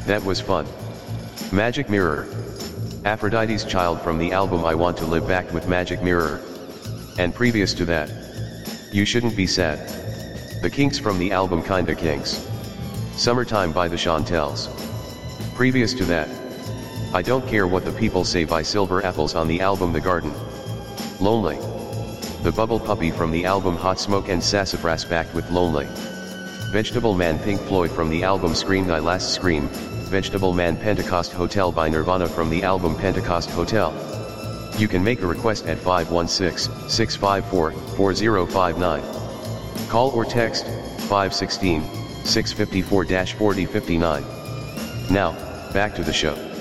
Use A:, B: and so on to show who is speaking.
A: That was fun. Magic Mirror. Aphrodite's Child from the album I Want to Live backed with Magic Mirror. And previous to that, You Shouldn't Be Sad. The Kinks from the album Kinda Kinks. Summertime by the Chantels. Previous to that, I Don't Care What the People Say by Silver Apples on the album The Garden. Lonely. The Bubble Puppy from the album Hot Smoke and Sassafras backed with Lonely. Vegetable Man Pink Floyd from the album Scream Thy Last Scream. Vegetable Man Pentecost Hotel by Nirvana from the album Pentecost Hotel. You can make a request at 516-654-4059. Call or text 516-654-4059. Now, back to the show.